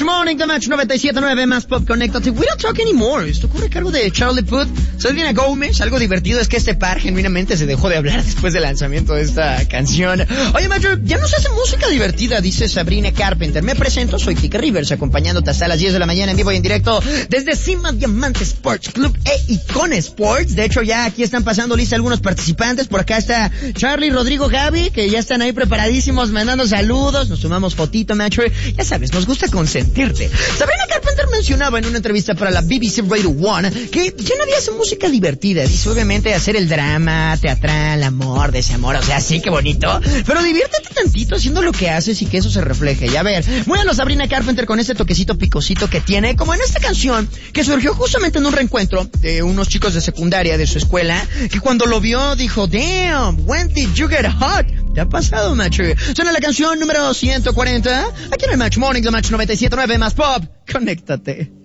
Morning, The Match 97.9, más pop, conéctate. We don't talk anymore. Esto ocurre a cargo de Charlie Puth, Selena Gomez. Algo divertido es que este par genuinamente se dejó de hablar después del lanzamiento de esta canción. Oye, Macho, ya no se hace música divertida, dice Sabrina Carpenter. Me presento, soy Kike Rivers, acompañándote hasta las 10 de la mañana en vivo y en directo desde Cima Diamante Sports Club e Icon Sports. De hecho, ya aquí están pasando lista algunos participantes. Por acá está Charlie, Rodrigo, Gaby, que ya están ahí preparadísimos, mandando saludos. Nos tomamos fotito, Macho. Ya sabes, nos gusta consentirte. Sabrina Carpenter mencionaba en una entrevista para la BBC Radio 1 que ya nadie hace música divertida. Dice, obviamente, hacer el drama, teatral, amor, desamor, o sea, sí, qué bonito. Pero diviértete tantito haciendo lo que haces y que eso se refleje. Y a ver, bueno, Sabrina Carpenter con este toquecito picosito que tiene, como en esta canción, que surgió justamente en un reencuentro de unos chicos de secundaria de su escuela, que cuando lo vio dijo, damn, when did you get hot? ¿Te ha pasado, Macho? Suena la canción número 140, aquí en el Match Morning, The Match 97.9, más pop. Conéctate.